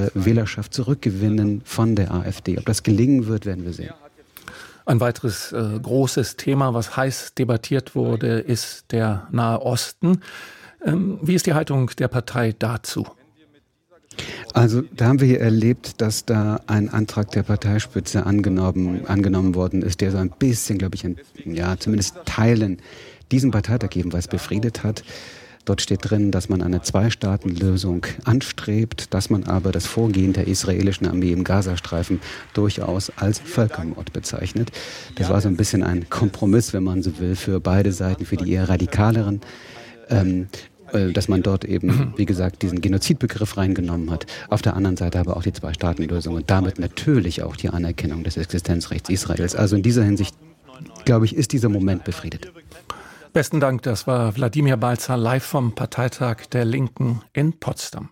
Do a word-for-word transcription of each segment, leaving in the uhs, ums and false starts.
äh, Wählerschaft zurückgewinnen von der AfD. Ob das gelingen wird, werden wir sehen. Ein weiteres äh, großes Thema, was heiß debattiert wurde, ist der Nahe Osten. Ähm, wie ist die Haltung der Partei dazu? Also da haben wir hier erlebt, dass da ein Antrag der Parteispitze angenommen, angenommen worden ist, der so ein bisschen, glaube ich, in, ja, zumindest Teilen diesen Parteitag jedenfalls befriedet hat. Dort steht drin, dass man eine Zwei-Staaten-Lösung anstrebt, dass man aber das Vorgehen der israelischen Armee im Gazastreifen durchaus als Völkermord bezeichnet. Das war so ein bisschen ein Kompromiss, wenn man so will, für beide Seiten, für die eher radikaleren, ähm, äh, dass man dort eben, wie gesagt, diesen Genozidbegriff reingenommen hat. Auf der anderen Seite aber auch die Zwei-Staaten-Lösung und damit natürlich auch die Anerkennung des Existenzrechts Israels. Also in dieser Hinsicht, glaube ich, ist dieser Moment befriedet. Besten Dank, das war Wladimir Balzer live vom Parteitag der Linken in Potsdam.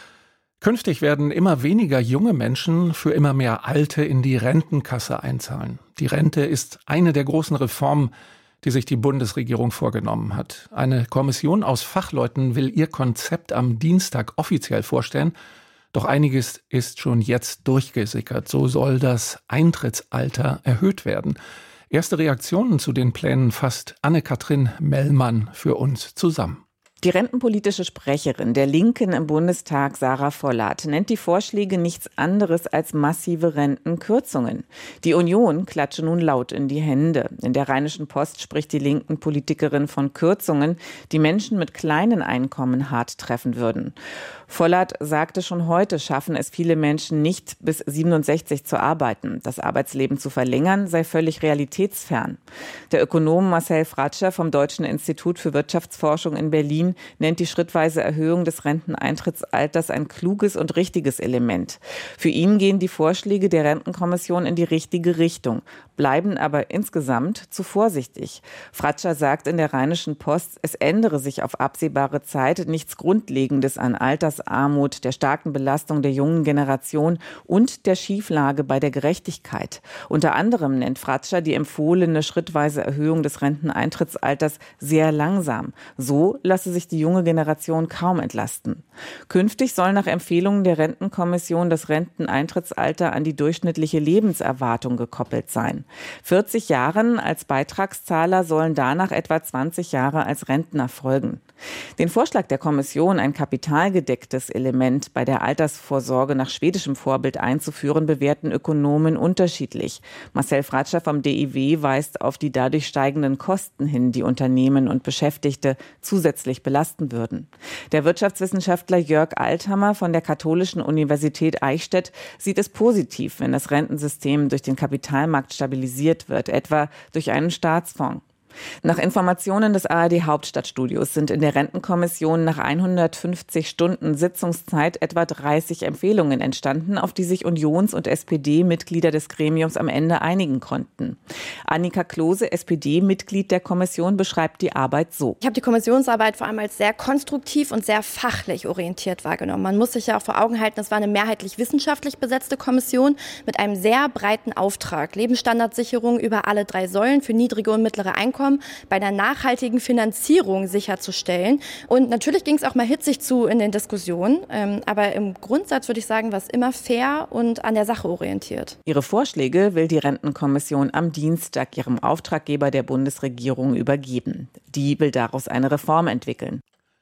Künftig werden immer weniger junge Menschen für immer mehr Alte in die Rentenkasse einzahlen. Die Rente ist eine der großen Reformen, die sich die Bundesregierung vorgenommen hat. Eine Kommission aus Fachleuten will ihr Konzept am Dienstag offiziell vorstellen. Doch einiges ist schon jetzt durchgesickert. So soll das Eintrittsalter erhöht werden. Erste Reaktionen zu den Plänen fasst Anne-Kathrin Mellmann für uns zusammen. Die rentenpolitische Sprecherin der Linken im Bundestag, Sarah Vollert, nennt die Vorschläge nichts anderes als massive Rentenkürzungen. Die Union klatsche nun laut in die Hände. In der Rheinischen Post spricht die linken Politikerin von Kürzungen, die Menschen mit kleinen Einkommen hart treffen würden. Vollert sagte, schon heute schaffen es viele Menschen nicht, bis siebenundsechzig zu arbeiten. Das Arbeitsleben zu verlängern sei völlig realitätsfern. Der Ökonom Marcel Fratscher vom Deutschen Institut für Wirtschaftsforschung in Berlin nennt die schrittweise Erhöhung des Renteneintrittsalters ein kluges und richtiges Element. Für ihn gehen die Vorschläge der Rentenkommission in die richtige Richtung, bleiben aber insgesamt zu vorsichtig. Fratscher sagt in der Rheinischen Post, es ändere sich auf absehbare Zeit nichts Grundlegendes an Altersarmut, der starken Belastung der jungen Generation und der Schieflage bei der Gerechtigkeit. Unter anderem nennt Fratscher die empfohlene schrittweise Erhöhung des Renteneintrittsalters sehr langsam. So lasse sich die junge Generation kaum entlasten. Künftig soll nach Empfehlungen der Rentenkommission das Renteneintrittsalter an die durchschnittliche Lebenserwartung gekoppelt sein. vierzig Jahren als Beitragszahler sollen danach etwa zwanzig Jahre als Rentner folgen. Den Vorschlag der Kommission, ein kapitalgedecktes Element bei der Altersvorsorge nach schwedischem Vorbild einzuführen, bewerten Ökonomen unterschiedlich. Marcel Fratscher vom D I W weist auf die dadurch steigenden Kosten hin, die Unternehmen und Beschäftigte zusätzlich belasten würden. Der Wirtschaftswissenschaftler Jörg Althammer von der Katholischen Universität Eichstätt sieht es positiv, wenn das Rentensystem durch den Kapitalmarkt stabilisiert wird, etwa durch einen Staatsfonds. Nach Informationen des A R D-Hauptstadtstudios sind in der Rentenkommission nach hundertfünfzig Stunden Sitzungszeit etwa dreißig Empfehlungen entstanden, auf die sich Unions- und S P D-Mitglieder des Gremiums am Ende einigen konnten. Annika Klose, S P D-Mitglied der Kommission, beschreibt die Arbeit so. Ich habe die Kommissionsarbeit vor allem als sehr konstruktiv und sehr fachlich orientiert wahrgenommen. Man muss sich ja auch vor Augen halten, es war eine mehrheitlich wissenschaftlich besetzte Kommission mit einem sehr breiten Auftrag. Lebensstandardsicherung über alle drei Säulen für niedrige und mittlere Einkommen bei einer nachhaltigen Finanzierung sicherzustellen. Und natürlich ging es auch mal hitzig zu in den Diskussionen. Ähm, aber im Grundsatz würde ich sagen, war es immer fair und an der Sache orientiert. Ihre Vorschläge will die Rentenkommission am Dienstag ihrem Auftraggeber der Bundesregierung übergeben. Die will daraus eine Reform entwickeln.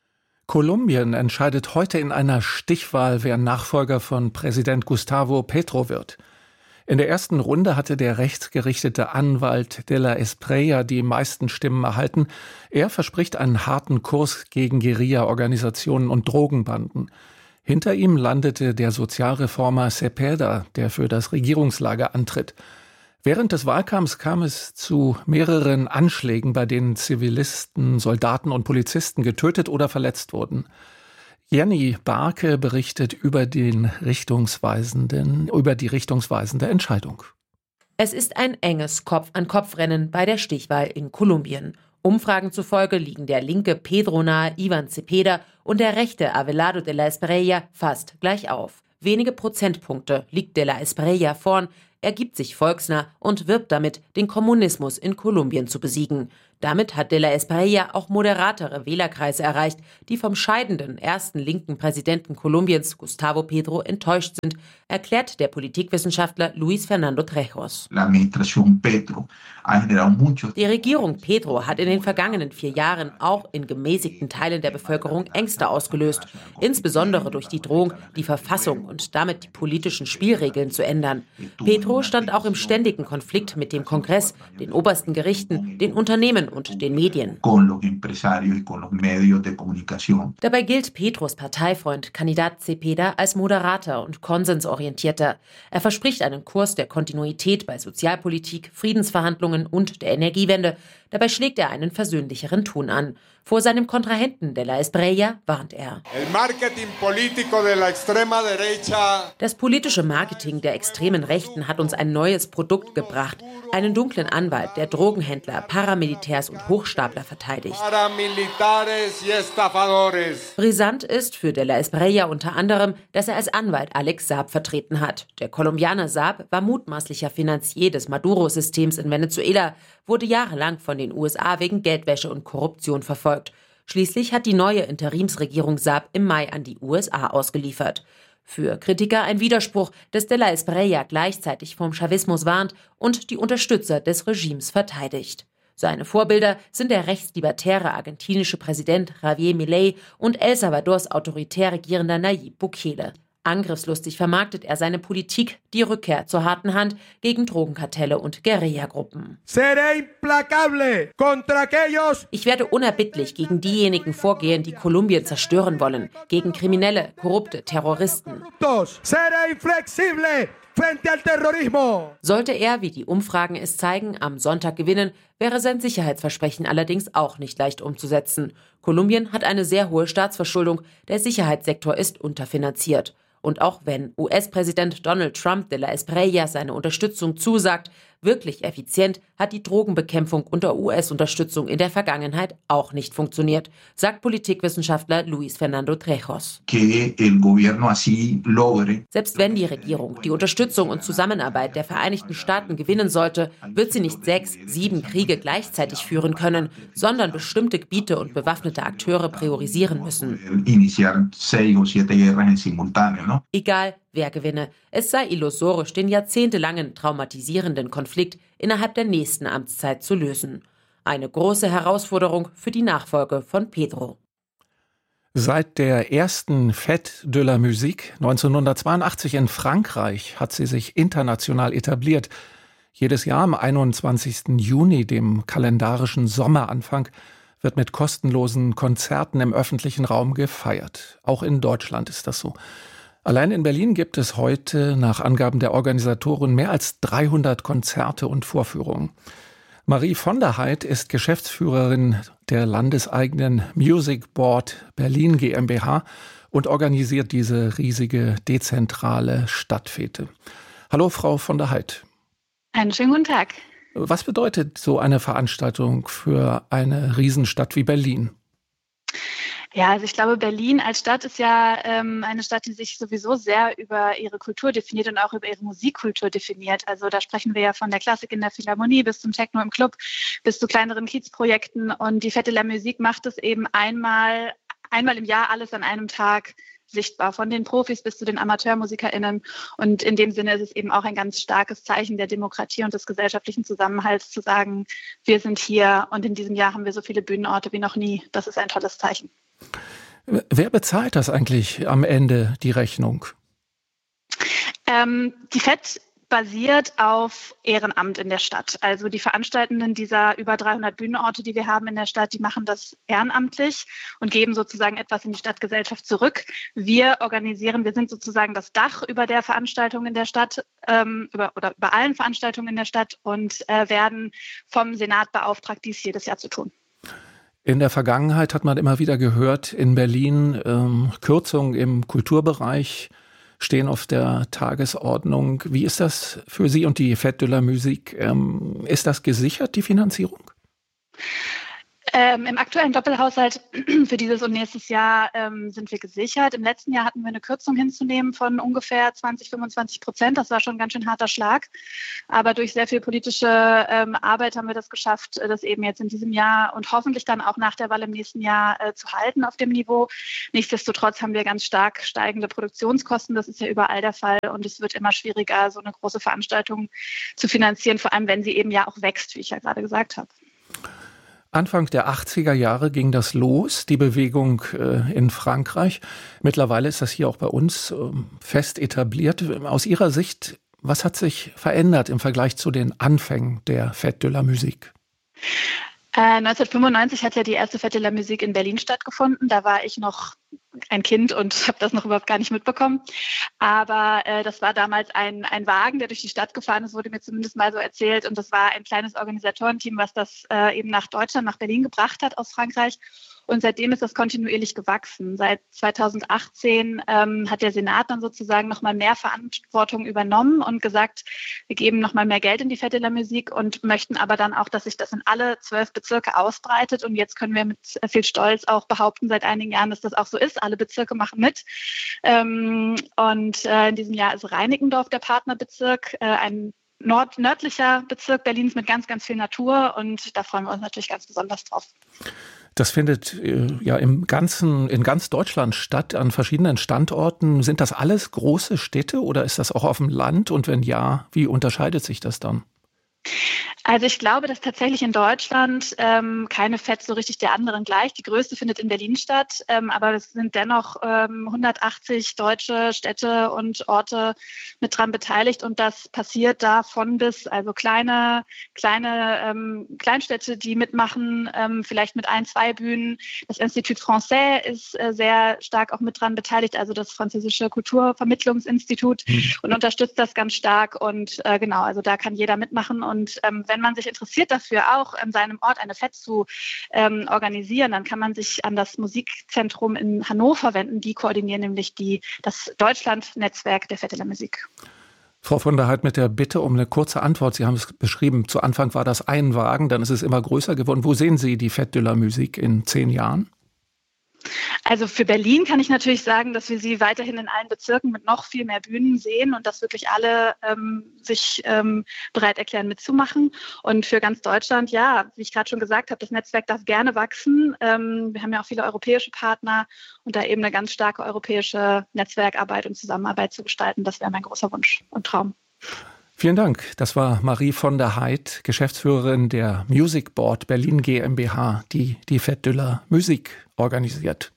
Kolumbien entscheidet heute in einer Stichwahl, wer Nachfolger von Präsident Gustavo Petro wird. In der ersten Runde hatte der rechtsgerichtete Anwalt de la Espriella die meisten Stimmen erhalten. Er verspricht einen harten Kurs gegen Guerilla-Organisationen und Drogenbanden. Hinter ihm landete der Sozialreformer Cepeda, der für das Regierungslager antritt. Während des Wahlkampfs kam es zu mehreren Anschlägen, bei denen Zivilisten, Soldaten und Polizisten getötet oder verletzt wurden. Jenny Barke berichtet über den richtungsweisenden, über die richtungsweisende Entscheidung. Es ist ein enges Kopf-an-Kopf-Rennen bei der Stichwahl in Kolumbien. Umfragen zufolge liegen der linke Pedro nahe Ivan Cepeda und der rechte Abelardo de la Espriella fast gleich auf. Wenige Prozentpunkte liegt de la Espriella vorn. Er gibt sich volksnah und wirbt damit, den Kommunismus in Kolumbien zu besiegen. Damit hat de la Espriella auch moderatere Wählerkreise erreicht, die vom scheidenden ersten linken Präsidenten Kolumbiens, Gustavo Petro, enttäuscht sind, erklärt der Politikwissenschaftler Luis Fernando Trejos. Die Regierung Petro hat in den vergangenen vier Jahren auch in gemäßigten Teilen der Bevölkerung Ängste ausgelöst, insbesondere durch die Drohung, die Verfassung und damit die politischen Spielregeln zu ändern. Petro stand auch im ständigen Konflikt mit dem Kongress, den obersten Gerichten, den Unternehmen und den Medien. Dabei gilt Petros Parteifreund Candidat Cepeda als moderater und konsensorientierter. Er verspricht einen Kurs der Kontinuität bei Sozialpolitik, Friedensverhandlungen und der Energiewende. Dabei schlägt er einen versöhnlicheren Ton an. Vor seinem Kontrahenten de la Espriella warnt er. Das politische Marketing der extremen Rechten hat uns ein neues Produkt gebracht. Einen dunklen Anwalt, der Drogenhändler, Paramilitärs und Hochstapler verteidigt. Brisant ist für de la Espriella unter anderem, dass er als Anwalt Alex Saab vertreten hat. Der Kolumbianer Saab war mutmaßlicher Finanzier des Maduro-Systems in Venezuela, wurde jahrelang von den U S A wegen Geldwäsche und Korruption verfolgt. Schließlich hat die neue Interimsregierung Saab im Mai an die U S A ausgeliefert. Für Kritiker ein Widerspruch, dass de la Espriella gleichzeitig vom Chavismus warnt und die Unterstützer des Regimes verteidigt. Seine Vorbilder sind der rechtslibertäre argentinische Präsident Javier Milei und El Salvadors autoritär regierender Nayib Bukele. Angriffslustig vermarktet er seine Politik, die Rückkehr zur harten Hand gegen Drogenkartelle und Guerillagruppen. Ich werde unerbittlich gegen diejenigen vorgehen, die Kolumbien zerstören wollen, gegen Kriminelle, korrupte Terroristen. Sollte er, wie die Umfragen es zeigen, am Sonntag gewinnen, wäre sein Sicherheitsversprechen allerdings auch nicht leicht umzusetzen. Kolumbien hat eine sehr hohe Staatsverschuldung, der Sicherheitssektor ist unterfinanziert. Und auch wenn U S-Präsident Donald Trump de la Espriella seine Unterstützung zusagt, wirklich effizient hat die Drogenbekämpfung unter U S-Unterstützung in der Vergangenheit auch nicht funktioniert, sagt Politikwissenschaftler Luis Fernando Trejos. Selbst wenn die Regierung die Unterstützung und Zusammenarbeit der Vereinigten Staaten gewinnen sollte, wird sie nicht sechs, sieben Kriege gleichzeitig führen können, sondern bestimmte Gebiete und bewaffnete Akteure priorisieren müssen. Egal, wer gewinne, es sei illusorisch, den jahrzehntelangen traumatisierenden Konflikt innerhalb der nächsten Amtszeit zu lösen. Eine große Herausforderung für die Nachfolge von Petro. Seit der ersten Fête de la Musique neunzehnhundertzweiundachtzig in Frankreich hat sie sich international etabliert. Jedes Jahr am einundzwanzigsten Juni, dem kalendarischen Sommeranfang, wird mit kostenlosen Konzerten im öffentlichen Raum gefeiert. Auch in Deutschland ist das so. Allein in Berlin gibt es heute nach Angaben der Organisatoren mehr als dreihundert Konzerte und Vorführungen. Marie von der Heid ist Geschäftsführerin der landeseigenen Music Board Berlin GmbH und organisiert diese riesige dezentrale Stadtfete. Hallo Frau von der Heid. Einen schönen guten Tag. Was bedeutet so eine Veranstaltung für eine Riesenstadt wie Berlin? Ja, also ich glaube, Berlin als Stadt ist ja ähm, eine Stadt, die sich sowieso sehr über ihre Kultur definiert und auch über ihre Musikkultur definiert. Also da sprechen wir ja von der Klassik in der Philharmonie bis zum Techno im Club, bis zu kleineren Kiezprojekten. Und die Fête de la Musique macht es eben einmal, einmal im Jahr alles an einem Tag sichtbar, von den Profis bis zu den AmateurmusikerInnen. Und in dem Sinne ist es eben auch ein ganz starkes Zeichen der Demokratie und des gesellschaftlichen Zusammenhalts, zu sagen, wir sind hier und in diesem Jahr haben wir so viele Bühnenorte wie noch nie. Das ist ein tolles Zeichen. Wer bezahlt das eigentlich am Ende, die Rechnung? Ähm, die Fête basiert auf Ehrenamt in der Stadt. Also die Veranstaltenden dieser über dreihundert Bühnenorte, die wir haben in der Stadt, die machen das ehrenamtlich und geben sozusagen etwas in die Stadtgesellschaft zurück. Wir organisieren, wir sind sozusagen das Dach über der Veranstaltung in der Stadt, ähm, über, oder über allen Veranstaltungen in der Stadt und äh, werden vom Senat beauftragt, dies jedes Jahr zu tun. In der Vergangenheit hat man immer wieder gehört, in Berlin ähm, Kürzungen im Kulturbereich stehen auf der Tagesordnung. Wie ist das für Sie und die Fête de la Musique? Ähm, ist das gesichert, die Finanzierung? Ähm, Im aktuellen Doppelhaushalt für dieses und nächstes Jahr ähm, sind wir gesichert. Im letzten Jahr hatten wir eine Kürzung hinzunehmen von ungefähr zwanzig, fünfundzwanzig Prozent. Das war schon ein ganz schön harter Schlag. Aber durch sehr viel politische ähm, Arbeit haben wir das geschafft, das eben jetzt in diesem Jahr und hoffentlich dann auch nach der Wahl im nächsten Jahr äh, zu halten auf dem Niveau. Nichtsdestotrotz haben wir ganz stark steigende Produktionskosten. Das ist ja überall der Fall. Und es wird immer schwieriger, so eine große Veranstaltung zu finanzieren, vor allem wenn sie eben ja auch wächst, wie ich ja gerade gesagt habe. Anfang der achtziger Jahre ging das los, die Bewegung äh, in Frankreich. Mittlerweile ist das hier auch bei uns äh, fest etabliert. Aus Ihrer Sicht, was hat sich verändert im Vergleich zu den Anfängen der Fête de la Musique? Äh, neunzehnhundertfünfundneunzig hat ja die erste Fête de la Musique in Berlin stattgefunden. Da war ich noch ein Kind und habe das noch überhaupt gar nicht mitbekommen. Aber äh, das war damals ein, ein Wagen, der durch die Stadt gefahren ist, wurde mir zumindest mal so erzählt. Und das war ein kleines Organisatorenteam, was das äh, eben nach Deutschland, nach Berlin gebracht hat aus Frankreich. Und seitdem ist das kontinuierlich gewachsen. Seit zweitausendachtzehn ähm, hat der Senat dann sozusagen nochmal mehr Verantwortung übernommen und gesagt, wir geben nochmal mehr Geld in die Fête de la Musique und möchten aber dann auch, dass sich das in alle zwölf Bezirke ausbreitet. Und jetzt können wir mit viel Stolz auch behaupten, seit einigen Jahren, dass das auch so ist. Alle Bezirke machen mit. Ähm, und äh, in diesem Jahr ist Reinickendorf der Partnerbezirk, äh, ein nord- nördlicher Bezirk Berlins mit ganz, ganz viel Natur. Und da freuen wir uns natürlich ganz besonders drauf. Das findet äh, ja im ganzen, in ganz Deutschland statt, an verschiedenen Standorten. Sind das alles große Städte oder ist das auch auf dem Land? Und wenn ja, wie unterscheidet sich das dann? Also ich glaube, dass tatsächlich in Deutschland ähm, keine Fête so richtig der anderen gleicht. Die größte findet in Berlin statt, ähm, aber es sind dennoch ähm, hundertachtzig deutsche Städte und Orte mit dran beteiligt und das passiert da von bis, also kleine, kleine ähm, Kleinstädte, die mitmachen, ähm, vielleicht mit ein, zwei Bühnen. Das Institut Français ist äh, sehr stark auch mit dran beteiligt, also das französische Kulturvermittlungsinstitut mhm. und unterstützt das ganz stark und äh, genau, also da kann jeder mitmachen und ähm, wenn man sich interessiert dafür, auch in seinem Ort eine Fête zu ähm, organisieren, dann kann man sich an das Musikzentrum in Hannover wenden. Die koordinieren nämlich die, das Deutschland-Netzwerk der Fête de la Musique. Frau von der Heydt, mit der Bitte um eine kurze Antwort. Sie haben es beschrieben, zu Anfang war das ein Wagen, dann ist es immer größer geworden. Wo sehen Sie die Fête de la Musique in zehn Jahren? Also für Berlin kann ich natürlich sagen, dass wir sie weiterhin in allen Bezirken mit noch viel mehr Bühnen sehen und dass wirklich alle ähm, sich ähm, bereit erklären mitzumachen. Und für ganz Deutschland, ja, wie ich gerade schon gesagt habe, das Netzwerk darf gerne wachsen. Ähm, wir haben ja auch viele europäische Partner und da eben eine ganz starke europäische Netzwerkarbeit und Zusammenarbeit zu gestalten, das wäre mein großer Wunsch und Traum. Vielen Dank. Das war Marie von der Heydt, Geschäftsführerin der Music Board Berlin GmbH, die die Fête de la Musique organisiert.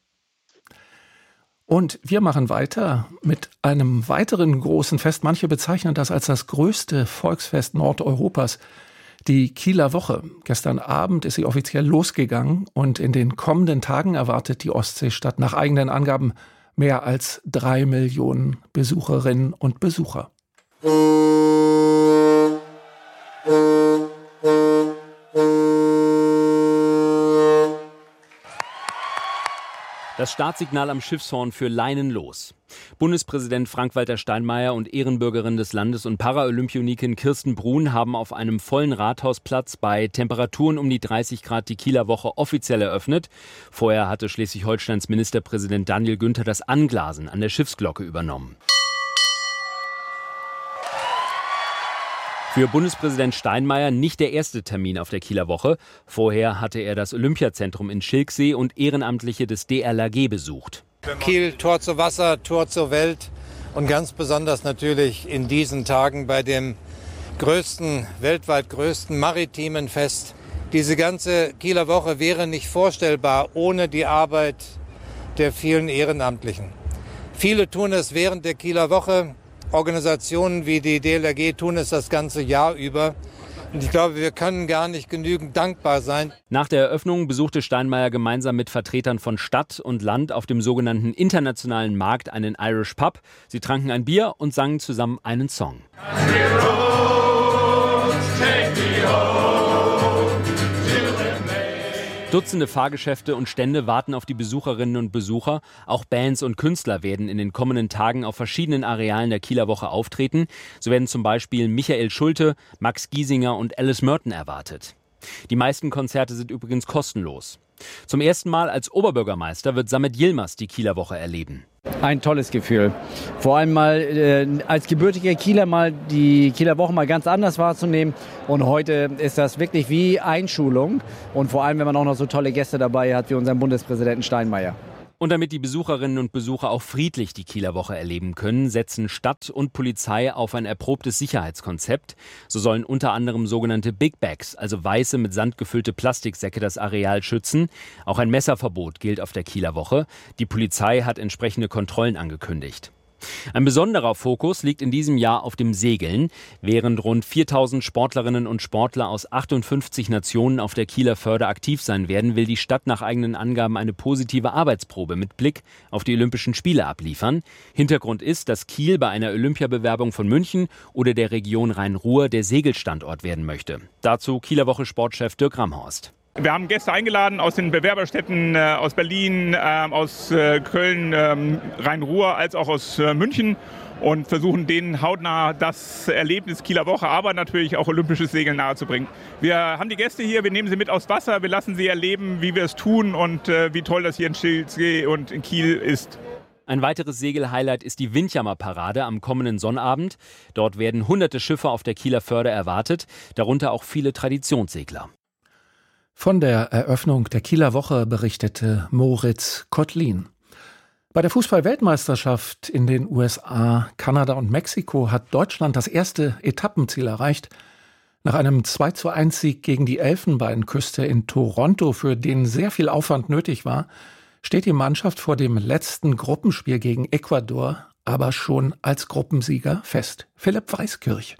Und wir machen weiter mit einem weiteren großen Fest. Manche bezeichnen das als das größte Volksfest Nordeuropas, die Kieler Woche. Gestern Abend ist sie offiziell losgegangen und in den kommenden Tagen erwartet die Ostseestadt nach eigenen Angaben mehr als drei Millionen Besucherinnen und Besucher. Das Startsignal am Schiffshorn für Leinen los. Bundespräsident Frank-Walter Steinmeier und Ehrenbürgerin des Landes und Paralympionikin Kirsten Brun haben auf einem vollen Rathausplatz bei Temperaturen um die dreißig Grad die Kieler Woche offiziell eröffnet. Vorher hatte Schleswig-Holsteins Ministerpräsident Daniel Günther das Anglasen an der Schiffsglocke übernommen. Für Bundespräsident Steinmeier nicht der erste Termin auf der Kieler Woche. Vorher hatte er das Olympiazentrum in Schilksee und Ehrenamtliche des D L R G besucht. Kiel, Tor zu Wasser, Tor zur Welt und ganz besonders natürlich in diesen Tagen bei dem größten, weltweit größten maritimen Fest. Diese ganze Kieler Woche wäre nicht vorstellbar ohne die Arbeit der vielen Ehrenamtlichen. Viele tun es während der Kieler Woche. Organisationen wie die D L R G tun es das ganze Jahr über. Und ich glaube, wir können gar nicht genügend dankbar sein. Nach der Eröffnung besuchte Steinmeier gemeinsam mit Vertretern von Stadt und Land auf dem sogenannten internationalen Markt einen Irish Pub. Sie tranken ein Bier und sangen zusammen einen Song. Dutzende Fahrgeschäfte und Stände warten auf die Besucherinnen und Besucher. Auch Bands und Künstler werden in den kommenden Tagen auf verschiedenen Arealen der Kieler Woche auftreten. So werden zum Beispiel Michael Schulte, Max Giesinger und Alice Merton erwartet. Die meisten Konzerte sind übrigens kostenlos. Zum ersten Mal als Oberbürgermeister wird Samet Yilmaz die Kieler Woche erleben. Ein tolles Gefühl. Vor allem mal äh, als gebürtiger Kieler mal die Kieler Woche mal ganz anders wahrzunehmen. Und heute ist das wirklich wie Einschulung. Und vor allem, wenn man auch noch so tolle Gäste dabei hat wie unseren Bundespräsidenten Steinmeier. Und damit die Besucherinnen und Besucher auch friedlich die Kieler Woche erleben können, setzen Stadt und Polizei auf ein erprobtes Sicherheitskonzept. So sollen unter anderem sogenannte Big Bags, also weiße mit Sand gefüllte Plastiksäcke, das Areal schützen. Auch ein Messerverbot gilt auf der Kieler Woche. Die Polizei hat entsprechende Kontrollen angekündigt. Ein besonderer Fokus liegt in diesem Jahr auf dem Segeln. Während rund viertausend Sportlerinnen und Sportler aus achtundfünfzig Nationen auf der Kieler Förde aktiv sein werden, will die Stadt nach eigenen Angaben eine positive Arbeitsprobe mit Blick auf die Olympischen Spiele abliefern. Hintergrund ist, dass Kiel bei einer Olympiabewerbung von München oder der Region Rhein-Ruhr der Segelstandort werden möchte. Dazu Kieler Woche Sportchef Dirk Ramhorst. Wir haben Gäste eingeladen aus den Bewerberstädten, äh, aus Berlin, äh, aus äh, Köln, äh, Rhein-Ruhr, als auch aus äh, München und versuchen denen hautnah das Erlebnis Kieler Woche, aber natürlich auch olympisches Segeln nahezubringen. Wir haben die Gäste hier, wir nehmen sie mit aufs Wasser, wir lassen sie erleben, wie wir es tun und äh, wie toll das hier in Stilsee und in Kiel ist. Ein weiteres Segel-Highlight ist die Windjammer-Parade am kommenden Sonnabend. Dort werden hunderte Schiffe auf der Kieler Förde erwartet, darunter auch viele Traditionssegler. Von der Eröffnung der Kieler Woche berichtete Moritz Kottlin. Bei der Fußball-Weltmeisterschaft in den U S A, Kanada und Mexiko hat Deutschland das erste Etappenziel erreicht. Nach einem zwei zu eins Sieg gegen die Elfenbeinküste in Toronto, für den sehr viel Aufwand nötig war, steht die Mannschaft vor dem letzten Gruppenspiel gegen Ecuador aber schon als Gruppensieger fest. Philipp Weiskirch.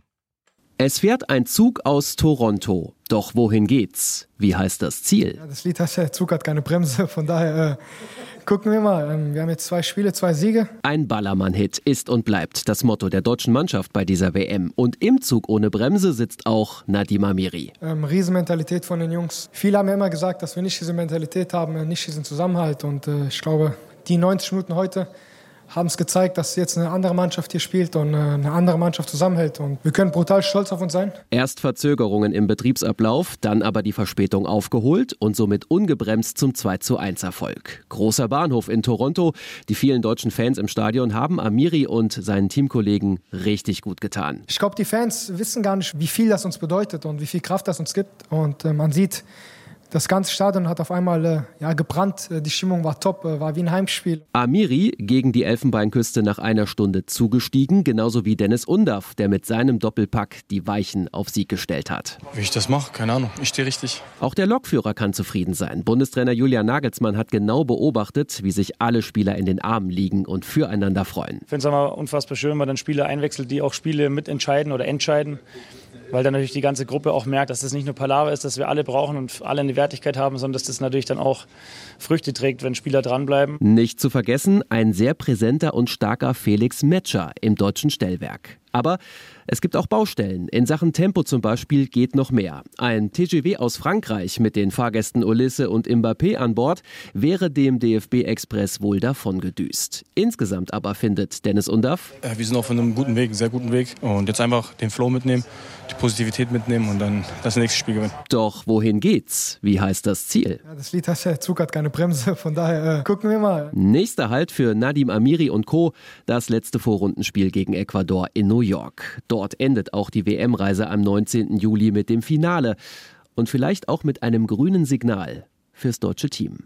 Es fährt ein Zug aus Toronto. Doch wohin geht's? Wie heißt das Ziel? Ja, das Lied heißt ja, der Zug hat keine Bremse. Von daher äh, gucken wir mal. Ähm, wir haben jetzt zwei Spiele, zwei Siege. Ein Ballermann-Hit ist und bleibt das Motto der deutschen Mannschaft bei dieser W M. Und im Zug ohne Bremse sitzt auch Nadim Amiri. Ähm, Riesenmentalität von den Jungs. Viele haben ja immer gesagt, dass wir nicht diese Mentalität haben, nicht diesen Zusammenhalt. Und äh, ich glaube, die neunzig Minuten heute haben es gezeigt, dass jetzt eine andere Mannschaft hier spielt und eine andere Mannschaft zusammenhält. Und wir können brutal stolz auf uns sein. Erst Verzögerungen im Betriebsablauf, dann aber die Verspätung aufgeholt und somit ungebremst zum zwei zu eins Erfolg. Großer Bahnhof in Toronto. Die vielen deutschen Fans im Stadion haben Amiri und seinen Teamkollegen richtig gut getan. Ich glaube, die Fans wissen gar nicht, wie viel das uns bedeutet und wie viel Kraft das uns gibt. Und äh, man sieht, das ganze Stadion hat auf einmal äh, ja, gebrannt. Die Stimmung war top, äh, war wie ein Heimspiel. Amiri gegen die Elfenbeinküste nach einer Stunde zugestiegen, genauso wie Dennis Undaff, der mit seinem Doppelpack die Weichen auf Sieg gestellt hat. Wie ich das mache, keine Ahnung, ich stehe richtig. Auch der Lokführer kann zufrieden sein. Bundestrainer Julian Nagelsmann hat genau beobachtet, wie sich alle Spieler in den Armen liegen und füreinander freuen. Ich finde es aber unfassbar schön, wenn man dann Spieler einwechselt, die auch Spiele mitentscheiden oder entscheiden. Weil dann natürlich die ganze Gruppe auch merkt, dass das nicht nur Palaver ist, dass wir alle brauchen und alle eine Wertigkeit haben, sondern dass das natürlich dann auch Früchte trägt, wenn Spieler dranbleiben. Nicht zu vergessen, ein sehr präsenter und starker Felix Metscher im deutschen Stellwerk. Aber es gibt auch Baustellen. In Sachen Tempo zum Beispiel geht noch mehr. Ein T G V aus Frankreich mit den Fahrgästen Olisse und Mbappé an Bord wäre dem D F B-Express wohl davongedüst. Insgesamt aber findet Dennis Undaff: Wir sind auf einem guten Weg, sehr guten Weg. Und jetzt einfach den Flow mitnehmen, die Positivität mitnehmen und dann das nächste Spiel gewinnen. Doch wohin geht's? Wie heißt das Ziel? Ja, das Lied heißt ja, der Zug hat keine Bremse. Von daher äh, gucken wir mal. Nächster Halt für Nadim Amiri und Co. Das letzte Vorrundenspiel gegen Ecuador in New York. Dort endet auch die W M-Reise am neunzehnten Juli mit dem Finale. Und vielleicht auch mit einem grünen Signal fürs deutsche Team.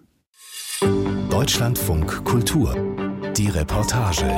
Deutschlandfunk Kultur. Die Reportage.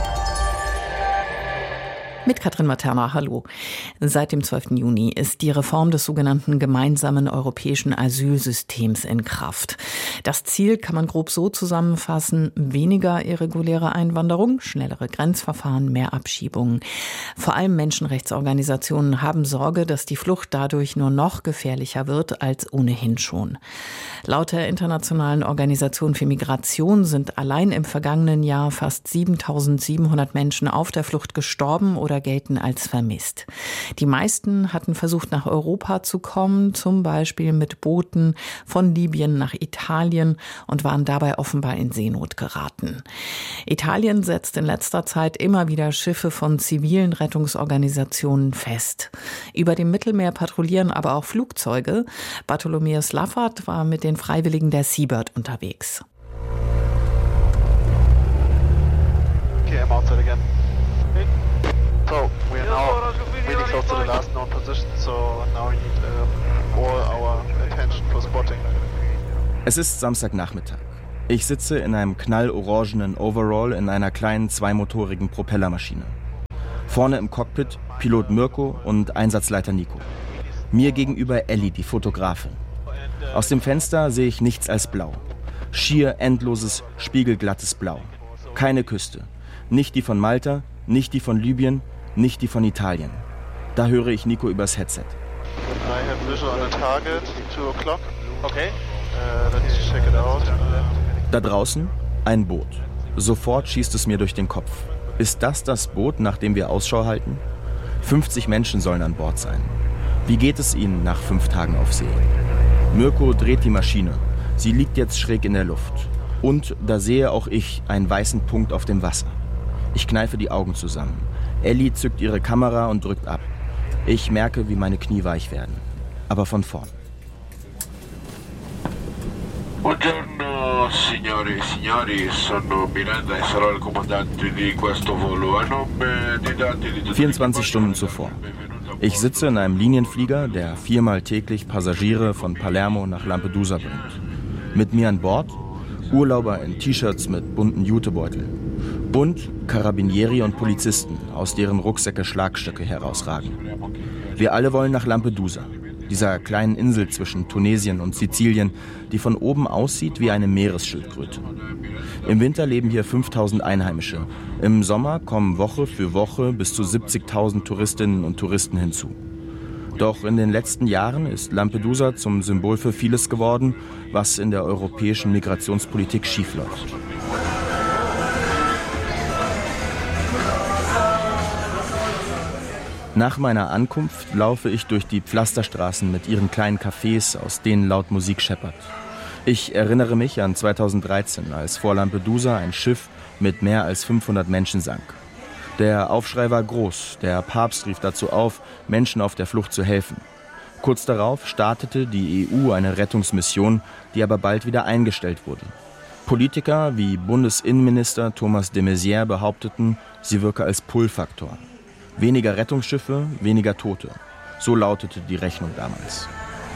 Mit Katrin Materna, hallo. Seit dem zwölften Juni ist die Reform des sogenannten gemeinsamen europäischen Asylsystems in Kraft. Das Ziel kann man grob so zusammenfassen: weniger irreguläre Einwanderung, schnellere Grenzverfahren, mehr Abschiebungen. Vor allem Menschenrechtsorganisationen haben Sorge, dass die Flucht dadurch nur noch gefährlicher wird als ohnehin schon. Laut der Internationalen Organisation für Migration sind allein im vergangenen Jahr fast siebentausendsiebenhundert Menschen auf der Flucht gestorben oder oder gelten als vermisst. Die meisten hatten versucht, nach Europa zu kommen, zum Beispiel mit Booten von Libyen nach Italien und waren dabei offenbar in Seenot geraten. Italien setzt in letzter Zeit immer wieder Schiffe von zivilen Rettungsorganisationen fest. Über dem Mittelmeer patrouillieren aber auch Flugzeuge. Bartholomäus Laffert war mit den Freiwilligen der Seabird unterwegs. Okay, I'm outside again. So, we are now really close to the last known position, so now we need uh, all our attention for spotting. Es ist Samstagnachmittag. Ich sitze in einem knallorangenen Overall in einer kleinen zweimotorigen Propellermaschine. Vorne im Cockpit Pilot Mirko und Einsatzleiter Nico. Mir gegenüber Elli, die Fotografin. Aus dem Fenster sehe ich nichts als Blau. Schier endloses, spiegelglattes Blau. Keine Küste. Nicht die von Malta, nicht die von Libyen, nicht die von Italien. Da höre ich Nico übers Headset. I have visual on a target, two o'clock. Okay. Uh, let's check it out. Da draußen ein Boot. Sofort schießt es mir durch den Kopf. Ist das das Boot, nach dem wir Ausschau halten? fünfzig Menschen sollen an Bord sein. Wie geht es ihnen nach fünf Tagen auf See? Mirko dreht die Maschine. Sie liegt jetzt schräg in der Luft. Und da sehe auch ich einen weißen Punkt auf dem Wasser. Ich kneife die Augen zusammen. Elli zückt ihre Kamera und drückt ab. Ich merke, wie meine Knie weich werden. Aber von vorn. Buongiorno signore e signori, sono Miranda e sarò il comandante di questo volo. A nome dei dati di tutti. vierundzwanzig Stunden zuvor. Ich sitze in einem Linienflieger, der viermal täglich Passagiere von Palermo nach Lampedusa bringt. Mit mir an Bord Urlauber in T-Shirts mit bunten Jutebeuteln. Bunt Karabinieri und Polizisten, aus deren Rucksäcke Schlagstöcke herausragen. Wir alle wollen nach Lampedusa, dieser kleinen Insel zwischen Tunesien und Sizilien, die von oben aussieht wie eine Meeresschildkröte. Im Winter leben hier fünftausend Einheimische. Im Sommer kommen Woche für Woche bis zu siebzigtausend Touristinnen und Touristen hinzu. Doch in den letzten Jahren ist Lampedusa zum Symbol für vieles geworden, was in der europäischen Migrationspolitik schiefläuft. Nach meiner Ankunft laufe ich durch die Pflasterstraßen mit ihren kleinen Cafés, aus denen laut Musik scheppert. Ich erinnere mich an zweitausenddreizehn, als vor Lampedusa ein Schiff mit mehr als fünfhundert Menschen sank. Der Aufschrei war groß, der Papst rief dazu auf, Menschen auf der Flucht zu helfen. Kurz darauf startete die E U eine Rettungsmission, die aber bald wieder eingestellt wurde. Politiker wie Bundesinnenminister Thomas de Maizière behaupteten, sie wirke als Pull-Faktor. Weniger Rettungsschiffe, weniger Tote. So lautete die Rechnung damals.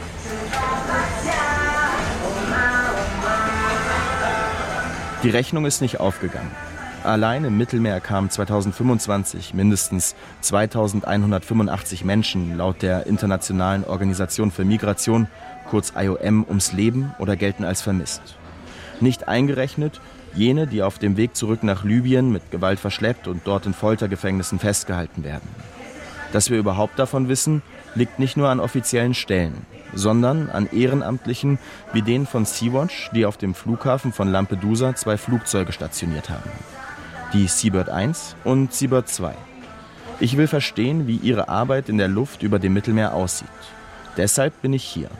Die Rechnung ist nicht aufgegangen. Allein im Mittelmeer kamen zweitausendfünfundzwanzig mindestens zweitausendeinhundertfünfundachtzig Menschen laut der Internationalen Organisation für Migration, kurz I O M, ums Leben oder gelten als vermisst. Nicht eingerechnet jene, die auf dem Weg zurück nach Libyen mit Gewalt verschleppt und dort in Foltergefängnissen festgehalten werden. Dass wir überhaupt davon wissen, liegt nicht nur an offiziellen Stellen, sondern an Ehrenamtlichen wie denen von Sea-Watch, die auf dem Flughafen von Lampedusa zwei Flugzeuge stationiert haben. Die Seabird eins und Seabird zwei. Ich will verstehen, wie ihre Arbeit in der Luft über dem Mittelmeer aussieht. Deshalb bin ich hier.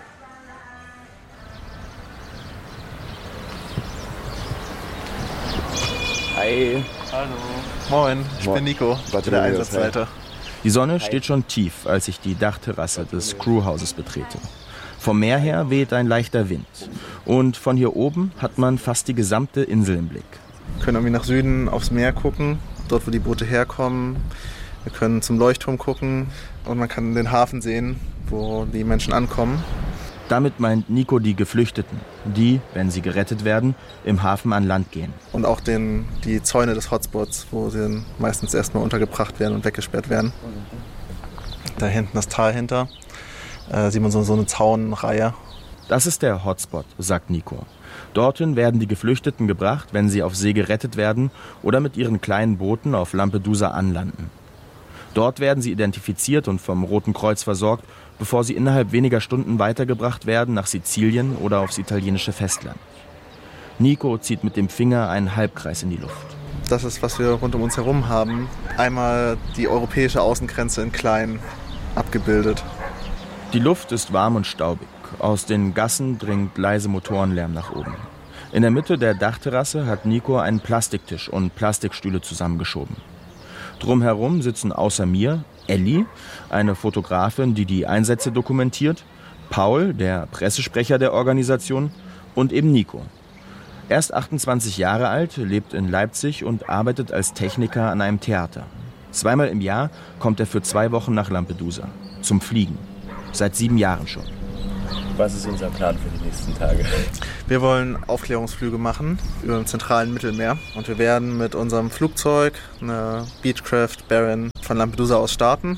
Hi. Hallo. Moin, ich Moin. bin Nico, der Einsatzleiter. Die Sonne steht schon tief, als ich die Dachterrasse des Crewhauses betrete. Vom Meer her weht ein leichter Wind. Und von hier oben hat man fast die gesamte Insel im Blick. Wir können irgendwie nach Süden aufs Meer gucken, dort wo die Boote herkommen. Wir können zum Leuchtturm gucken und man kann den Hafen sehen, wo die Menschen ankommen. Damit meint Nico die Geflüchteten, die, wenn sie gerettet werden, im Hafen an Land gehen. Und auch den, die Zäune des Hotspots, wo sie dann meistens erstmal untergebracht werden und weggesperrt werden. Da hinten das Tal hinter, äh, sieht man so, so eine Zaunreihe. Das ist der Hotspot, sagt Nico. Dorthin werden die Geflüchteten gebracht, wenn sie auf See gerettet werden oder mit ihren kleinen Booten auf Lampedusa anlanden. Dort werden sie identifiziert und vom Roten Kreuz versorgt, bevor sie innerhalb weniger Stunden weitergebracht werden nach Sizilien oder aufs italienische Festland. Nico zieht mit dem Finger einen Halbkreis in die Luft. das ist, was wir rund um uns herum haben. Einmal die europäische Außengrenze in klein abgebildet. Die Luft ist warm und staubig. Aus den Gassen dringt leise Motorenlärm nach oben. In der Mitte der Dachterrasse hat Nico einen Plastiktisch und Plastikstühle zusammengeschoben. Drumherum sitzen außer mir Elli, eine Fotografin, die die Einsätze dokumentiert, Paul, der Pressesprecher der Organisation, und eben Nico. Er ist achtundzwanzig Jahre alt, lebt in Leipzig und arbeitet als Techniker an einem Theater. Zweimal im Jahr kommt er für zwei Wochen nach Lampedusa, zum Fliegen. Seit sieben Jahren schon. Was ist unser Plan für die nächsten Tage? Wir wollen Aufklärungsflüge machen über dem zentralen Mittelmeer. Und wir werden mit unserem Flugzeug, einer Beechcraft Baron, von Lampedusa aus starten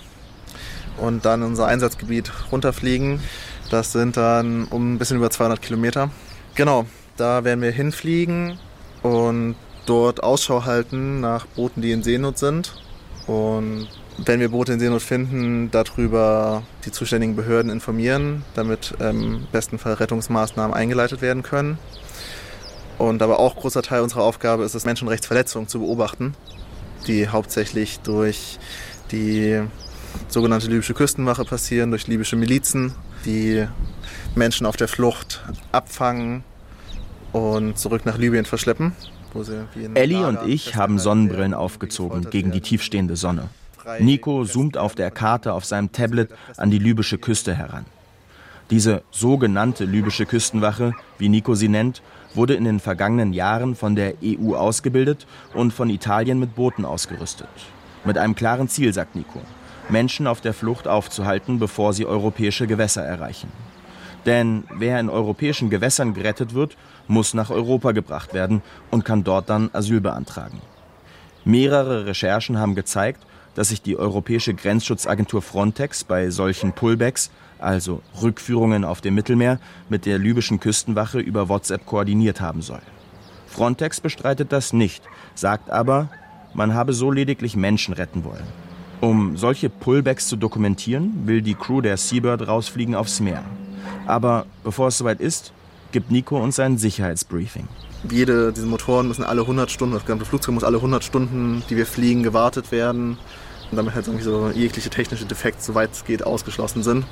und dann in unser Einsatzgebiet runterfliegen. Das sind dann um ein bisschen über zweihundert Kilometer. Genau, da werden wir hinfliegen und dort Ausschau halten nach Booten, die in Seenot sind. Und wenn wir Boote in Seenot finden, darüber die zuständigen Behörden informieren, damit ähm, im besten Fall Rettungsmaßnahmen eingeleitet werden können. Und aber auch großer Teil unserer Aufgabe ist es, Menschenrechtsverletzungen zu beobachten, die hauptsächlich durch die sogenannte libysche Küstenwache passieren, durch libysche Milizen, die Menschen auf der Flucht abfangen und zurück nach Libyen verschleppen. Wo sie wie in Elli und ich haben Sonnenbrillen aufgezogen gegen die tiefstehende Sonne. Nico zoomt auf der Karte auf seinem Tablet an die libysche Küste heran. Diese sogenannte libysche Küstenwache, wie Nico sie nennt, wurde in den vergangenen Jahren von der E U ausgebildet und von Italien mit Booten ausgerüstet. Mit einem klaren Ziel, sagt Nico: Menschen auf der Flucht aufzuhalten, bevor sie europäische Gewässer erreichen. Denn wer in europäischen Gewässern gerettet wird, muss nach Europa gebracht werden und kann dort dann Asyl beantragen. Mehrere Recherchen haben gezeigt, dass sich die europäische Grenzschutzagentur Frontex bei solchen Pullbacks, also Rückführungen auf dem Mittelmeer, mit der libyschen Küstenwache über WhatsApp koordiniert haben soll. Frontex bestreitet das nicht, sagt aber, man habe so lediglich Menschen retten wollen. Um solche Pullbacks zu dokumentieren, will die Crew der Seabird rausfliegen aufs Meer. Aber bevor es soweit ist, gibt Nico uns ein Sicherheitsbriefing. Jede, diese Motoren müssen alle hundert Stunden, das gesamte Flugzeug muss alle hundert Stunden, die wir fliegen, gewartet werden. Und damit halt irgendwie so jegliche technische Defekte, soweit es geht, ausgeschlossen sind.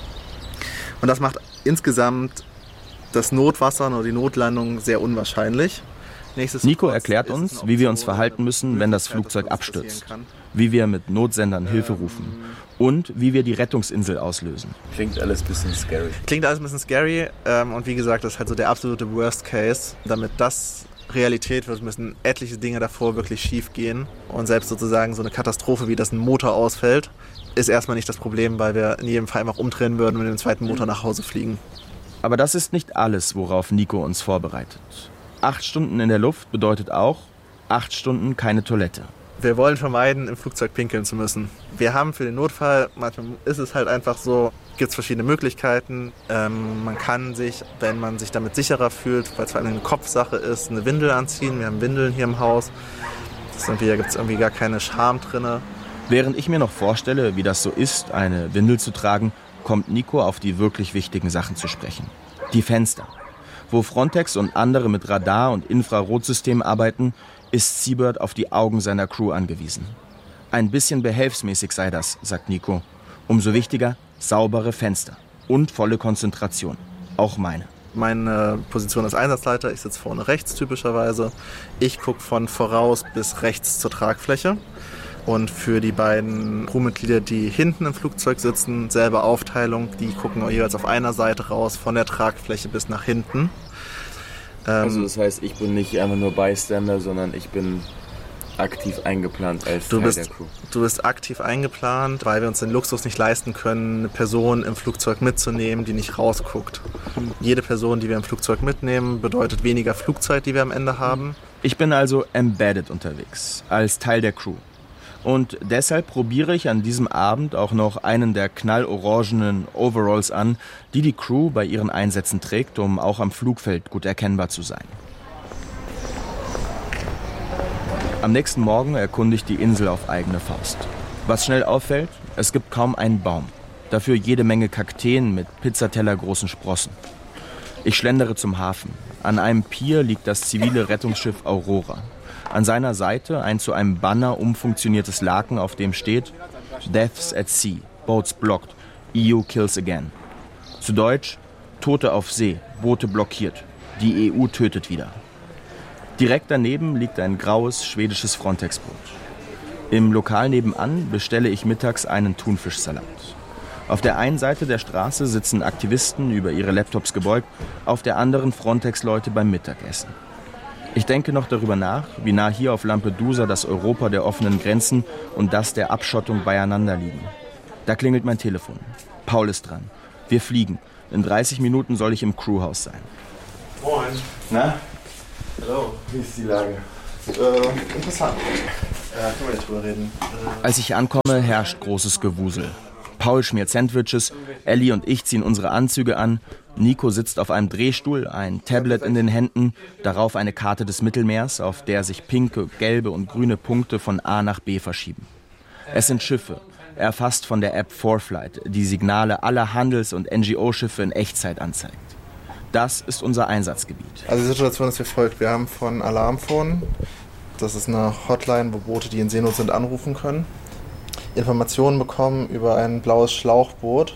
Und das macht insgesamt das Notwassern oder die Notlandung sehr unwahrscheinlich. Nico erklärt uns, wie wir uns verhalten müssen, wenn das Flugzeug abstürzt, wie wir mit Notsendern Hilfe rufen und wie wir die Rettungsinsel auslösen. Klingt alles ein bisschen scary. Klingt alles ein bisschen scary ähm, und wie gesagt, das ist halt so der absolute Worst Case. Damit das Realität wird, müssen etliche Dinge davor wirklich schief gehen. Und selbst sozusagen so eine Katastrophe, wie dass ein Motor ausfällt, ist erstmal nicht das Problem, weil wir in jedem Fall einfach umdrehen würden und mit dem zweiten Motor nach Hause fliegen. Aber das ist nicht alles, worauf Nico uns vorbereitet. Acht Stunden in der Luft bedeutet auch acht Stunden keine Toilette. Wir wollen vermeiden, im Flugzeug pinkeln zu müssen. Wir haben für den Notfall, manchmal ist es halt einfach so, gibt es verschiedene Möglichkeiten. Ähm, man kann sich, wenn man sich damit sicherer fühlt, weil es vor allem eine Kopfsache ist, eine Windel anziehen. Wir haben Windeln hier im Haus. Das ist irgendwie, da gibt es irgendwie gar keine Scham drin. Während ich mir noch vorstelle, wie das so ist, eine Windel zu tragen, kommt Nico auf die wirklich wichtigen Sachen zu sprechen. Die Fenster. Wo Frontex und andere mit Radar- und Infrarotsystemen arbeiten, ist Seabird auf die Augen seiner Crew angewiesen. Ein bisschen behelfsmäßig sei das, sagt Nico. Umso wichtiger, saubere Fenster und volle Konzentration. Auch meine. Meine Position als Einsatzleiter, ich sitze vorne rechts typischerweise. Ich gucke von voraus bis rechts zur Tragfläche. Und für die beiden Crewmitglieder, die hinten im Flugzeug sitzen, selbe Aufteilung. Die gucken jeweils auf einer Seite raus, von der Tragfläche bis nach hinten. Ähm, also das heißt, ich bin nicht einfach nur Bystander, sondern ich bin aktiv eingeplant als du Teil bist, der Crew. Du bist aktiv eingeplant, weil wir uns den Luxus nicht leisten können, eine Person im Flugzeug mitzunehmen, die nicht rausguckt. Mhm. Jede Person, die wir im Flugzeug mitnehmen, bedeutet weniger Flugzeit, die wir am Ende haben. Ich bin also embedded unterwegs, als Teil der Crew. Und deshalb probiere ich an diesem Abend auch noch einen der knallorangenen Overalls an, die die Crew bei ihren Einsätzen trägt, um auch am Flugfeld gut erkennbar zu sein. Am nächsten Morgen erkunde ich die Insel auf eigene Faust. Was schnell auffällt, es gibt kaum einen Baum. Dafür jede Menge Kakteen mit pizzatellergroßen Sprossen. Ich schlendere zum Hafen. An einem Pier liegt das zivile Rettungsschiff Aurora. An seiner Seite ein zu einem Banner umfunktioniertes Laken, auf dem steht Deaths at Sea, Boats blocked, E U kills again. Zu Deutsch, Tote auf See, Boote blockiert, die E U tötet wieder. Direkt daneben liegt ein graues schwedisches Frontex-Boot. Im Lokal nebenan bestelle ich mittags einen Thunfischsalat. Auf der einen Seite der Straße sitzen Aktivisten über ihre Laptops gebeugt, auf der anderen Frontex-Leute beim Mittagessen. Ich denke noch darüber nach, wie nah hier auf Lampedusa das Europa der offenen Grenzen und das der Abschottung beieinander liegen. Da klingelt mein Telefon. Paul ist dran. Wir fliegen. In dreißig Minuten soll ich im Crewhaus sein. Moin. Na? Hallo. Wie ist die Lage? Äh, interessant. Ja, können wir nicht drüber reden. Äh. Als ich ankomme, herrscht großes Gewusel. Paul schmiert Sandwiches, Ellie und ich ziehen unsere Anzüge an, Nico sitzt auf einem Drehstuhl, ein Tablet in den Händen, darauf eine Karte des Mittelmeers, auf der sich pinke, gelbe und grüne Punkte von A nach B verschieben. Es sind Schiffe, erfasst von der App four flight, die Signale aller Handels- und N G O-Schiffe in Echtzeit anzeigt. Das ist unser Einsatzgebiet. Also die Situation ist wie folgt. Wir haben von Alarmphone, das ist eine Hotline, wo Boote, die in Seenot sind, anrufen können, Informationen bekommen über ein blaues Schlauchboot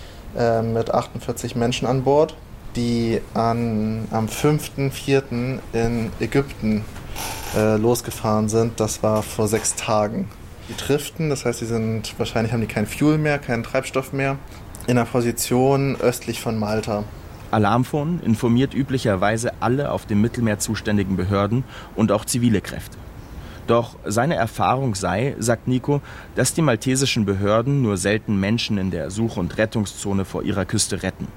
äh, mit achtundvierzig Menschen an Bord, die an, am fünften vierten in Ägypten äh, losgefahren sind. Das war vor sechs Tagen. Die driften, das heißt, die sind wahrscheinlich haben die kein Fuel mehr, keinen Treibstoff mehr, in einer Position östlich von Malta. Alarmphone informiert üblicherweise alle auf dem Mittelmeer zuständigen Behörden und auch zivile Kräfte. Doch seine Erfahrung sei, sagt Nico, dass die maltesischen Behörden nur selten Menschen in der Such- und Rettungszone vor ihrer Küste retten.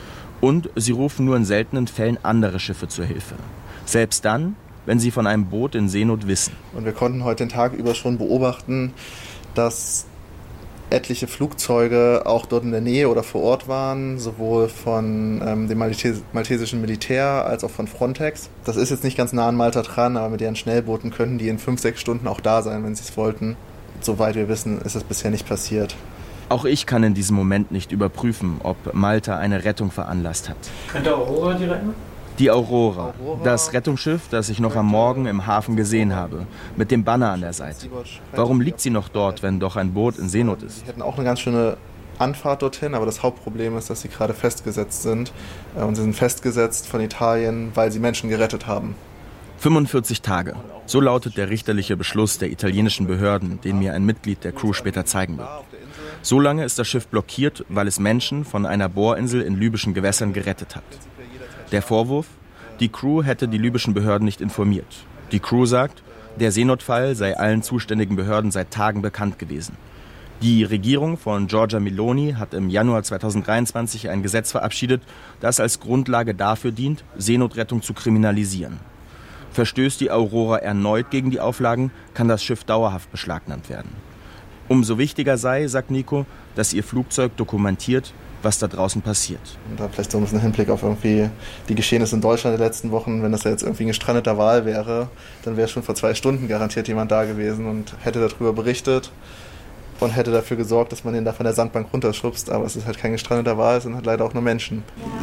Und sie rufen nur in seltenen Fällen andere Schiffe zur Hilfe. Selbst dann, wenn sie von einem Boot in Seenot wissen. Und wir konnten heute den Tag über schon beobachten, dass etliche Flugzeuge auch dort in der Nähe oder vor Ort waren, sowohl von ähm, dem Maltes- maltesischen Militär als auch von Frontex. Das ist jetzt nicht ganz nah an Malta dran, aber mit ihren Schnellbooten könnten die in fünf, sechs Stunden auch da sein, wenn sie es wollten. Soweit wir wissen, ist es bisher nicht passiert. Auch ich kann in diesem Moment nicht überprüfen, ob Malta eine Rettung veranlasst hat. Könnte Aurora die retten? Die Aurora, das Rettungsschiff, das ich noch am Morgen im Hafen gesehen habe, mit dem Banner an der Seite. Warum liegt sie noch dort, wenn doch ein Boot in Seenot ist? Sie hätten auch eine ganz schöne Anfahrt dorthin, aber das Hauptproblem ist, dass sie gerade festgesetzt sind. Und sie sind festgesetzt von Italien, weil sie Menschen gerettet haben. fünfundvierzig Tage. So lautet der richterliche Beschluss der italienischen Behörden, den mir ein Mitglied der Crew später zeigen wird. So lange ist das Schiff blockiert, weil es Menschen von einer Bohrinsel in libyschen Gewässern gerettet hat. Der Vorwurf? Die Crew hätte die libyschen Behörden nicht informiert. Die Crew sagt, der Seenotfall sei allen zuständigen Behörden seit Tagen bekannt gewesen. Die Regierung von Giorgia Meloni hat im Januar zweitausenddreiundzwanzig ein Gesetz verabschiedet, das als Grundlage dafür dient, Seenotrettung zu kriminalisieren. Verstößt die Aurora erneut gegen die Auflagen, kann das Schiff dauerhaft beschlagnahmt werden. Umso wichtiger sei, sagt Nico, dass ihr Flugzeug dokumentiert, was da draußen passiert. Und da vielleicht so ein bisschen Hinblick auf irgendwie die Geschehnisse in Deutschland der letzten Wochen. Wenn das ja jetzt irgendwie ein gestrandeter Wal wäre, dann wäre schon vor zwei Stunden garantiert jemand da gewesen und hätte darüber berichtet und hätte dafür gesorgt, dass man den da von der Sandbank runterschubst. Aber es ist halt kein gestrandeter Wal, es sind halt leider auch nur Menschen.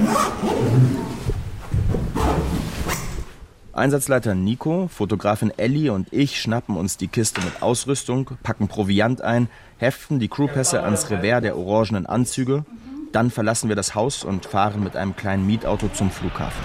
Einsatzleiter Nico, Fotografin Ellie und ich schnappen uns die Kiste mit Ausrüstung, packen Proviant ein, heften die Crewpässe ans Revers der orangenen Anzüge. Dann verlassen wir das Haus und fahren mit einem kleinen Mietauto zum Flughafen.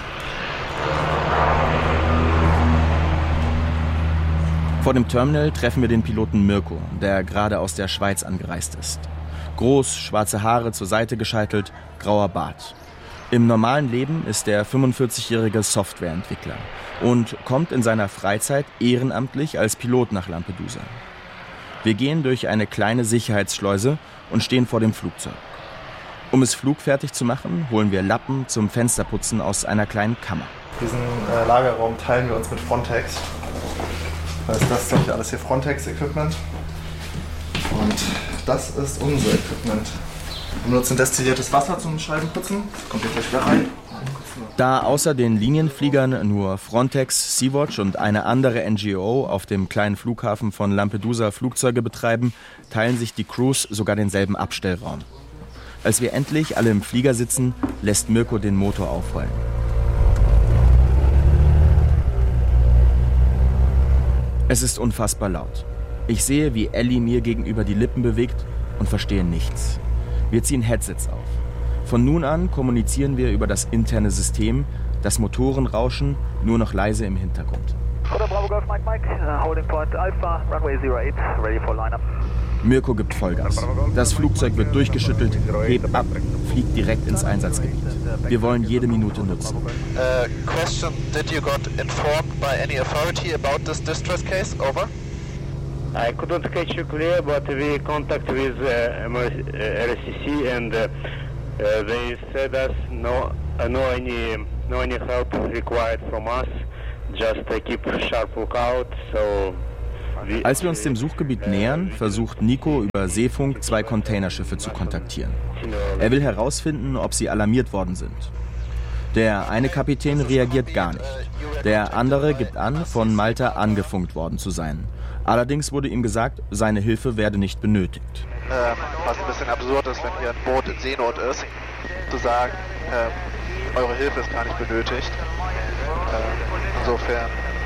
Vor dem Terminal treffen wir den Piloten Mirko, der gerade aus der Schweiz angereist ist. Groß, schwarze Haare zur Seite gescheitelt, grauer Bart. Im normalen Leben ist er fünfundvierzigjährige Softwareentwickler und kommt in seiner Freizeit ehrenamtlich als Pilot nach Lampedusa. Wir gehen durch eine kleine Sicherheitsschleuse und stehen vor dem Flugzeug. Um es flugfertig zu machen, holen wir Lappen zum Fensterputzen aus einer kleinen Kammer. Diesen äh, Lagerraum teilen wir uns mit Frontex. Das heißt, das ist alles hier Frontex-Equipment. Und das ist unser Equipment. Wir benutzen destilliertes Wasser zum Scheibenputzen. Das kommt hier gleich wieder rein. Da außer den Linienfliegern nur Frontex, Sea-Watch und eine andere N G O auf dem kleinen Flughafen von Lampedusa Flugzeuge betreiben, teilen sich die Crews sogar denselben Abstellraum. Als wir endlich alle im Flieger sitzen, lässt Mirko den Motor aufrollen. Es ist unfassbar laut. Ich sehe, wie Ellie mir gegenüber die Lippen bewegt und verstehe nichts. Wir ziehen Headsets auf. Von nun an kommunizieren wir über das interne System, das Motorenrauschen nur noch leise im Hintergrund. Mirko gibt Vollgas. Das Flugzeug wird durchgeschüttelt, hebt ab, fliegt direkt ins Einsatzgebiet. Wir wollen jede Minute nutzen. Uh, question, did you got informed by any authority about this distress case? Over. I couldn't catch you clear, but we contact with uh, R S C C and uh, uh, they said us no, uh, no any, no any help required from us. Just uh, keep sharp lookout. So. Als wir uns dem Suchgebiet nähern, versucht Nico über Seefunk zwei Containerschiffe zu kontaktieren. Er will herausfinden, ob sie alarmiert worden sind. Der eine Kapitän reagiert gar nicht. Der andere gibt an, von Malta angefunkt worden zu sein. Allerdings wurde ihm gesagt, seine Hilfe werde nicht benötigt. Ähm, was ein bisschen absurd ist, wenn hier ein Boot in Seenot ist, zu sagen, äh, eure Hilfe ist gar nicht benötigt. Äh, insofern,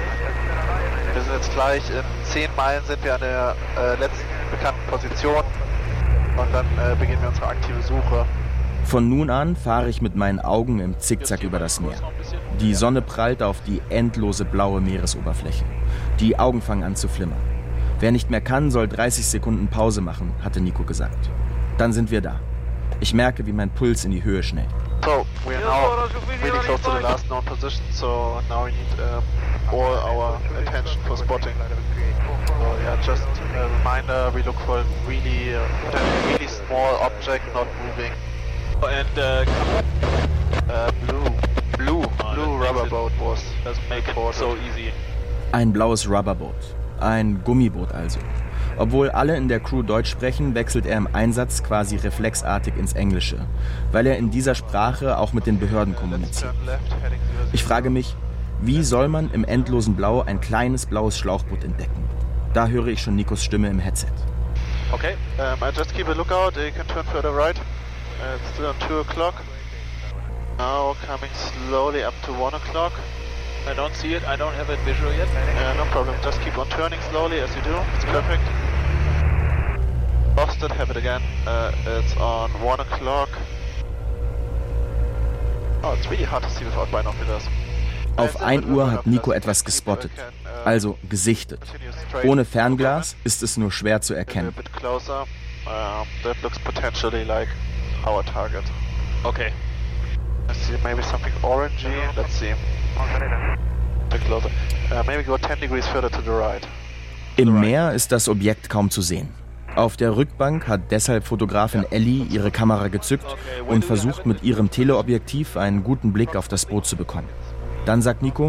wir sind jetzt gleich in zehn Meilen sind wir an der äh, letzten bekannten Position und dann äh, beginnen wir unsere aktive Suche. Von nun an fahre ich mit meinen Augen im Zickzack über das Meer. Die Sonne prallt auf die endlose blaue Meeresoberfläche. Die Augen fangen an zu flimmern. Wer nicht mehr kann, soll dreißig Sekunden Pause machen, hatte Nico gesagt. Dann sind wir da. Ich merke, wie mein Puls in die Höhe schnellt. So, we are now really close to the last known position, so now we need um, all our attention for spotting. So yeah, just a reminder, we look for a really, uh, really small object not moving. And uh, uh, blue, blue, blue rubber boat was doesn't make it so easy. Ein blaues Rubberboot, ein Gummiboot also. Obwohl alle in der Crew Deutsch sprechen, wechselt er im Einsatz quasi reflexartig ins Englische, weil er in dieser Sprache auch mit den Behörden kommuniziert. Ich frage mich, wie soll man im endlosen Blau ein kleines blaues Schlauchboot entdecken? Da höre ich schon Nikos Stimme im Headset. Okay, um, I just keep a lookout, you can turn further right. Uh, it's still on two o'clock. Now coming slowly up to one o'clock. I don't see it, I don't have it visual yet. Uh, no problem, just keep on turning slowly as you do, it's perfect. Lost it, have it again. Uh, it's on one o'clock. Oh, it's really hard to see without binoculars. Auf ein Uhr hat Nico etwas gespottet, also gesichtet. Ohne Fernglas ist es nur schwer zu erkennen. That looks potentially like our target. Okay. Let's see, maybe something orangey. Let's see. Bit closer. Uh, maybe go ten degrees further to the right. Im Meer ist das Objekt kaum zu sehen. Auf der Rückbank hat deshalb Fotografin Ellie ihre Kamera gezückt und versucht mit ihrem Teleobjektiv einen guten Blick auf das Boot zu bekommen. Dann sagt Nico: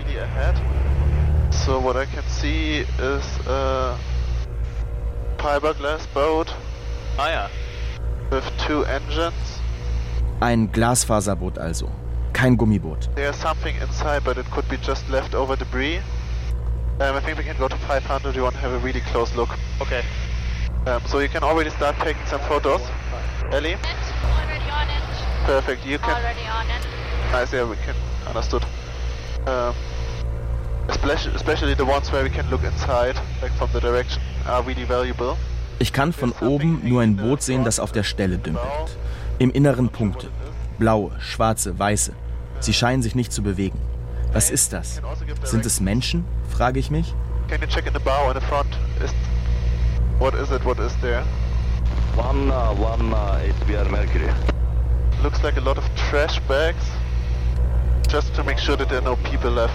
So what I can see is a fiberglass boat. Ah ja. With two engines. Ein Glasfaserboot also, kein Gummiboot. There's something inside, but it could be just leftover debris. Um, I think we can go to five hundred. You want to have a really close look. Okay. Um, so you can already start taking some photos. Ellie? Yes, already on it. Perfect. You can. Already on it. Nice. Yeah, we can. Understood. Um, especially, especially the ones where we can look inside, like from the direction, are really valuable. Ich kann von oben nur ein Boot sehen, das auf der Stelle dümpelt. Im Inneren Punkte. Blaue, schwarze, weiße. Sie scheinen sich nicht zu bewegen. Was ist das? Sind es Menschen? Frage ich mich. Can you check in the bow and the front? Is, what is it? What is there? One, uh, one uh, H B R Mercury. Looks like a lot of trash bags. Just to make sure that there are no people left.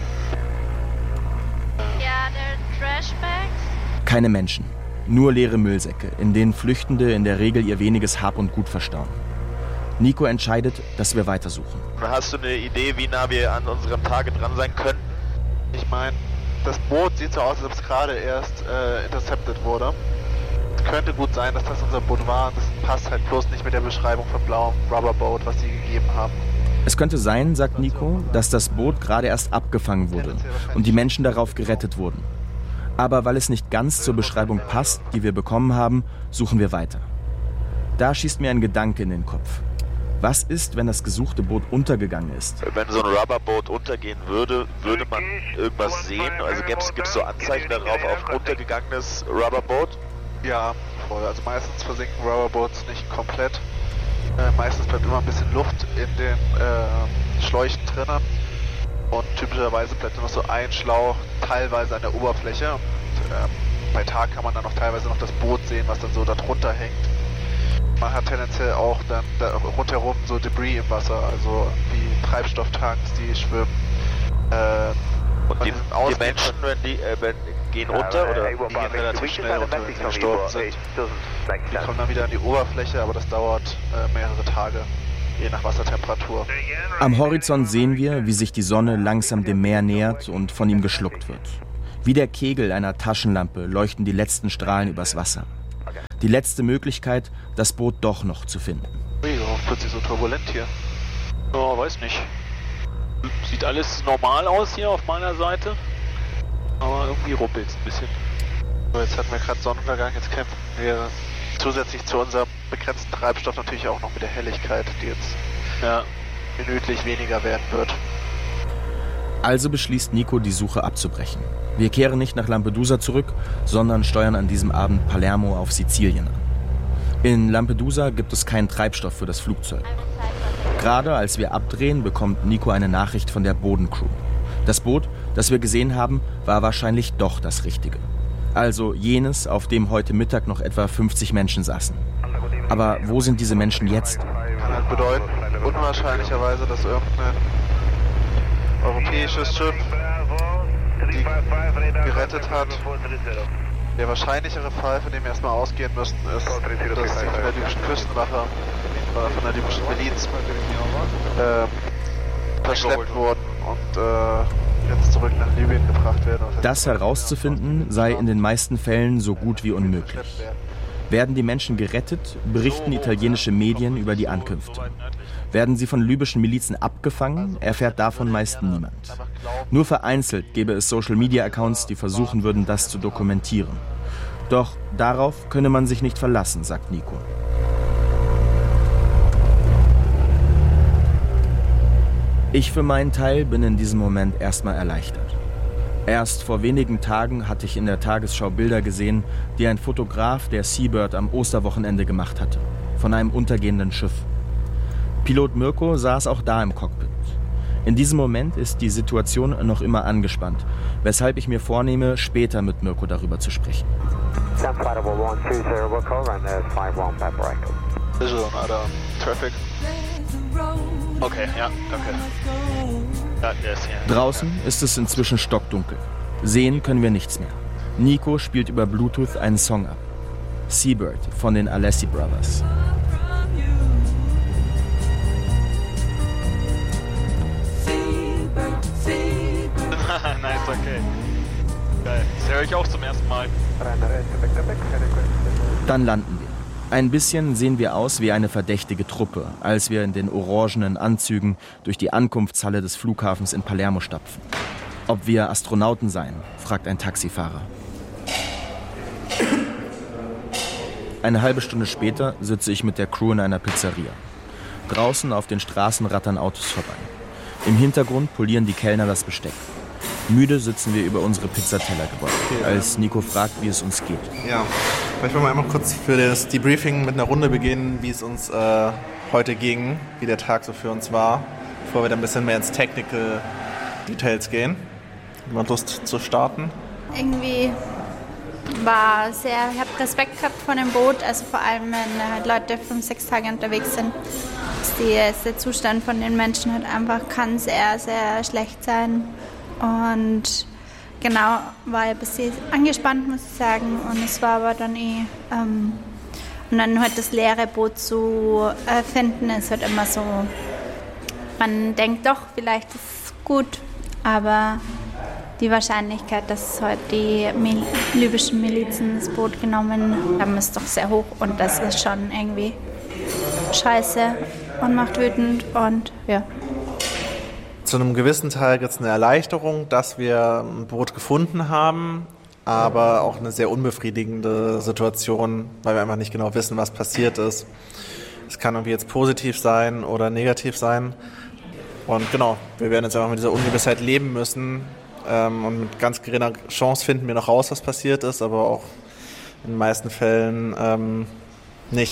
Yeah, there are trash bags. Keine Menschen. Nur leere Müllsäcke, in denen Flüchtende in der Regel ihr weniges Hab und Gut verstauen. Nico entscheidet, dass wir weitersuchen. Hast du eine Idee, wie nah wir an unserem Target dran sein können? Ich meine, das Boot sieht so aus, als ob es gerade erst äh, intercepted wurde. Es könnte gut sein, dass das unser Boot war. Das passt halt bloß nicht mit der Beschreibung von blauem Rubberboat, was sie gegeben haben. Es könnte sein, sagt Nico, dass das Boot gerade erst abgefangen wurde und die Menschen darauf gerettet wurden. Aber weil es nicht ganz zur Beschreibung passt, die wir bekommen haben, suchen wir weiter. Da schießt mir ein Gedanke in den Kopf. Was ist, wenn das gesuchte Boot untergegangen ist? Wenn so ein Rubberboot untergehen würde, würde man irgendwas sehen? Also gibt es so Anzeichen darauf auf ein untergegangenes Rubberboot? Ja, voll. Also meistens versinken Rubberboats nicht komplett. Äh, meistens bleibt immer ein bisschen Luft in den äh, Schläuchen drinnen. Und typischerweise bleibt nur noch so ein Schlauch teilweise an der Oberfläche. Und ähm, bei Tag kann man dann noch teilweise noch das Boot sehen, was dann so darunter hängt. Man hat tendenziell auch dann da rundherum so Debris im Wasser, also wie Treibstofftanks, die schwimmen. Äh, und die, die Menschen, wenn die äh, wenn, gehen runter oder? Die gehen relativ schnell runter, wenn sie gestorben sind. Die kommen dann wieder an die Oberfläche, aber das dauert äh, mehrere Tage, je nach Wassertemperatur. Am Horizont sehen wir, wie sich die Sonne langsam dem Meer nähert und von ihm geschluckt wird. Wie der Kegel einer Taschenlampe leuchten die letzten Strahlen übers Wasser. Die letzte Möglichkeit, das Boot doch noch zu finden. Ui, warum wird sie so turbulent hier? Oh, weiß nicht. Sieht alles normal aus hier auf meiner Seite, aber irgendwie ruppelt es ein bisschen. So, jetzt hatten wir gerade Sonnenuntergang, jetzt kämpfen wir zusätzlich zu unserem begrenzten Treibstoff natürlich auch noch mit der Helligkeit, die jetzt ja. minütlich weniger werden wird. Also beschließt Nico, die Suche abzubrechen. Wir kehren nicht nach Lampedusa zurück, sondern steuern an diesem Abend Palermo auf Sizilien an. In Lampedusa gibt es keinen Treibstoff für das Flugzeug. Gerade als wir abdrehen, bekommt Nico eine Nachricht von der Bodencrew. Das Boot, das wir gesehen haben, war wahrscheinlich doch das Richtige. Also jenes, auf dem heute Mittag noch etwa fünfzig Menschen saßen. Aber wo sind diese Menschen jetzt? Kann halt bedeuten, unwahrscheinlicherweise, dass irgendein europäisches Schiff die gerettet hat. Der wahrscheinlichere Fall, von dem wir erstmal ausgehen müssen, ist, dass sie von der libyschen Küstenwache oder von der libyschen Miliz äh, verschleppt wurden und äh, jetzt zurück nach Libyen gebracht werden. Das herauszufinden sei in den meisten Fällen so gut wie unmöglich. Werden die Menschen gerettet, berichten italienische Medien über die Ankünfte. Werden sie von libyschen Milizen abgefangen, erfährt davon meist niemand. Nur vereinzelt gäbe es Social-Media-Accounts, die versuchen würden, das zu dokumentieren. Doch darauf könne man sich nicht verlassen, sagt Nico. Ich für meinen Teil bin in diesem Moment erstmal erleichtert. Erst vor wenigen Tagen hatte ich in der Tagesschau Bilder gesehen, die ein Fotograf der Seabird am Osterwochenende gemacht hatte, von einem untergehenden Schiff. Pilot Mirko saß auch da im Cockpit. In diesem Moment ist die Situation noch immer angespannt, weshalb ich mir vornehme, später mit Mirko darüber zu sprechen. Okay, ja, danke. Ja, der ist hier. Draußen ist es inzwischen stockdunkel. Sehen können wir nichts mehr. Nico spielt über Bluetooth einen Song ab. Seabird von den Alessi Brothers. Nice, okay. Geil. Das höre ich auch zum ersten Mal. Dann landen wir. Ein bisschen sehen wir aus wie eine verdächtige Truppe, als wir in den orangenen Anzügen durch die Ankunftshalle des Flughafens in Palermo stapfen. Ob wir Astronauten seien, fragt ein Taxifahrer. Eine halbe Stunde später sitze ich mit der Crew in einer Pizzeria. Draußen auf den Straßen rattern Autos vorbei. Im Hintergrund polieren die Kellner das Besteck. Müde sitzen wir über unsere Pizzateller gebeugt, okay, als Nico fragt, wie es uns geht. Ja, vielleicht wollen wir einmal kurz für das Debriefing mit einer Runde beginnen, wie es uns äh, heute ging, wie der Tag so für uns war, bevor wir dann ein bisschen mehr ins Technical Details gehen. Jemand Lust zu starten? Irgendwie war sehr, ich habe Respekt gehabt vor dem Boot, also vor allem, wenn halt Leute fünf, sechs Tage unterwegs sind. Die, der Zustand von den Menschen halt einfach kann sehr, sehr schlecht sein. Und genau, war ein bisschen angespannt, muss ich sagen. Und es war aber dann eh, ähm, und dann halt das leere Boot zu äh, finden, ist halt immer so, man denkt doch, vielleicht ist es gut, aber die Wahrscheinlichkeit, dass halt die Mil- libyschen Milizen das Boot genommen haben, ist doch sehr hoch. Und das ist schon irgendwie scheiße und macht wütend und ja. Zu einem gewissen Teil gibt es eine Erleichterung, dass wir ein Boot gefunden haben, aber auch eine sehr unbefriedigende Situation, weil wir einfach nicht genau wissen, was passiert ist. Es kann irgendwie jetzt positiv sein oder negativ sein. Und genau, wir werden jetzt einfach mit dieser Ungewissheit leben müssen. Ähm, und mit ganz geringer Chance finden wir noch raus, was passiert ist, aber auch in den meisten Fällen ähm, nicht.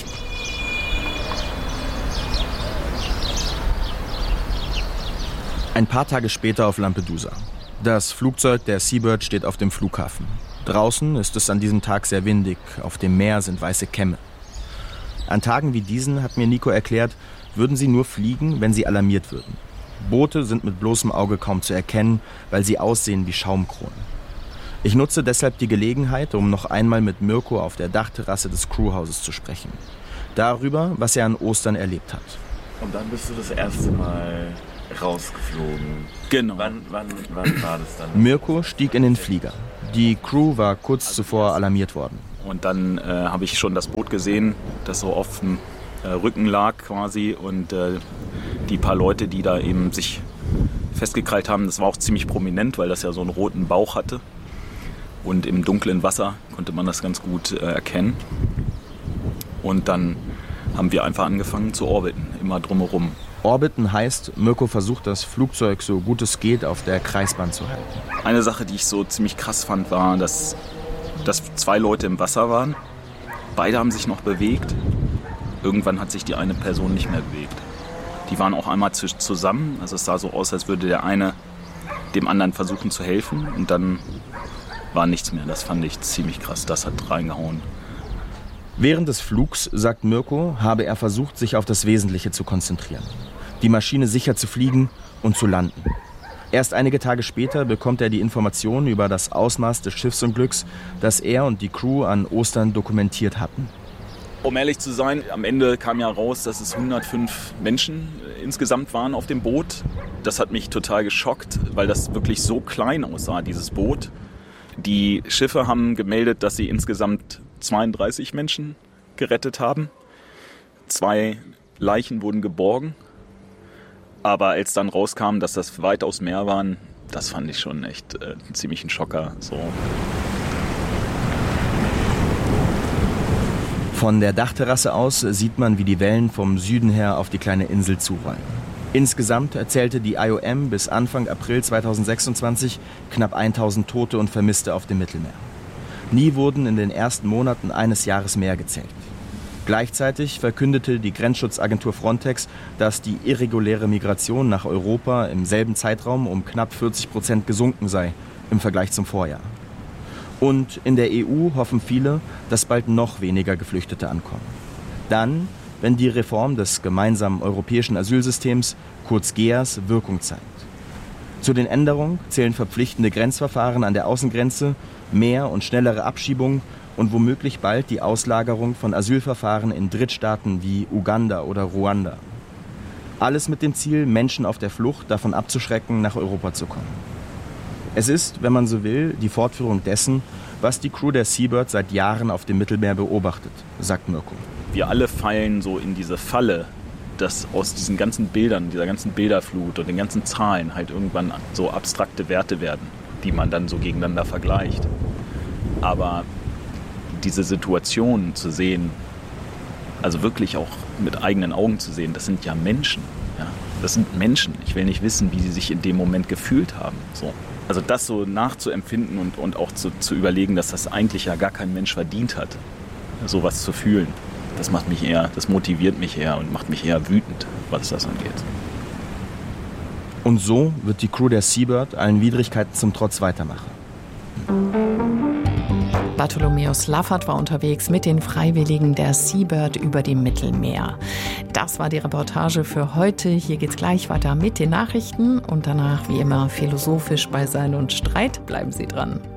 Ein paar Tage später auf Lampedusa. Das Flugzeug der Seabird steht auf dem Flughafen. Draußen ist es an diesem Tag sehr windig, auf dem Meer sind weiße Kämme. An Tagen wie diesen, hat mir Nico erklärt, würden sie nur fliegen, wenn sie alarmiert würden. Boote sind mit bloßem Auge kaum zu erkennen, weil sie aussehen wie Schaumkronen. Ich nutze deshalb die Gelegenheit, um noch einmal mit Mirko auf der Dachterrasse des Crewhauses zu sprechen. Darüber, was er an Ostern erlebt hat. Und dann bist du das erste Mal rausgeflogen. Genau. Wann, wann, wann war das dann? Mirko stieg in den Flieger. Die Crew war kurz zuvor alarmiert worden. Und dann äh, habe ich schon das Boot gesehen, das so auf dem äh, Rücken lag quasi. Und äh, die paar Leute, die da eben sich festgekrallt haben, das war auch ziemlich prominent, weil das ja so einen roten Bauch hatte. Und im dunklen Wasser konnte man das ganz gut äh, erkennen. Und dann haben wir einfach angefangen zu orbiten, immer drumherum. Orbiten heißt, Mirko versucht, das Flugzeug so gut es geht auf der Kreisbahn zu halten. Eine Sache, die ich so ziemlich krass fand, war, dass, dass zwei Leute im Wasser waren. Beide haben sich noch bewegt. Irgendwann hat sich die eine Person nicht mehr bewegt. Die waren auch einmal zusammen. Also es sah so aus, als würde der eine dem anderen versuchen zu helfen. Und dann war nichts mehr. Das fand ich ziemlich krass. Das hat reingehauen. Während des Flugs, sagt Mirko, habe er versucht, sich auf das Wesentliche zu konzentrieren. Die Maschine sicher zu fliegen und zu landen. Erst einige Tage später bekommt er die Informationen über das Ausmaß des Schiffsunglücks, das er und die Crew an Ostern dokumentiert hatten. Um ehrlich zu sein, am Ende kam ja raus, dass es hundertfünf Menschen insgesamt waren auf dem Boot. Das hat mich total geschockt, weil das wirklich so klein aussah, dieses Boot. Die Schiffe haben gemeldet, dass sie insgesamt zweiunddreißig Menschen gerettet haben. Zwei Leichen wurden geborgen. Aber als dann rauskam, dass das weitaus mehr waren, das fand ich schon echt äh, ziemlich ein Schocker. So. Von der Dachterrasse aus sieht man, wie die Wellen vom Süden her auf die kleine Insel zurollen. Insgesamt erzählte die I O M bis Anfang April zweitausendsechsundzwanzig knapp tausend Tote und Vermisste auf dem Mittelmeer. Nie wurden in den ersten Monaten eines Jahres mehr gezählt. Gleichzeitig verkündete die Grenzschutzagentur Frontex, dass die irreguläre Migration nach Europa im selben Zeitraum um knapp vierzig Prozent gesunken sei im Vergleich zum Vorjahr. Und in der E U hoffen viele, dass bald noch weniger Geflüchtete ankommen. Dann, wenn die Reform des gemeinsamen europäischen Asylsystems, kurz G E A S, Wirkung zeigt. Zu den Änderungen zählen verpflichtende Grenzverfahren an der Außengrenze, mehr und schnellere Abschiebungen und womöglich bald die Auslagerung von Asylverfahren in Drittstaaten wie Uganda oder Ruanda. Alles mit dem Ziel, Menschen auf der Flucht davon abzuschrecken, nach Europa zu kommen. Es ist, wenn man so will, die Fortführung dessen, was die Crew der Seabird seit Jahren auf dem Mittelmeer beobachtet, sagt Mirko. Wir alle fallen so in diese Falle, dass aus diesen ganzen Bildern, dieser ganzen Bilderflut und den ganzen Zahlen halt irgendwann so abstrakte Werte werden, die man dann so gegeneinander vergleicht. Aber diese Situation zu sehen, also wirklich auch mit eigenen Augen zu sehen, das sind ja Menschen. Ja? Das sind Menschen. Ich will nicht wissen, wie sie sich in dem Moment gefühlt haben. So. Also das so nachzuempfinden und, und auch zu, zu überlegen, dass das eigentlich ja gar kein Mensch verdient hat, sowas zu fühlen, das macht mich eher, das motiviert mich eher und macht mich eher wütend, was das angeht. Und so wird die Crew der Seabird allen Widrigkeiten zum Trotz weitermachen. Bartholomäus Laffert war unterwegs mit den Freiwilligen der Seabird über dem Mittelmeer. Das war die Reportage für heute. Hier geht's gleich weiter mit den Nachrichten und danach wie immer philosophisch bei Sein und Streit. Bleiben Sie dran.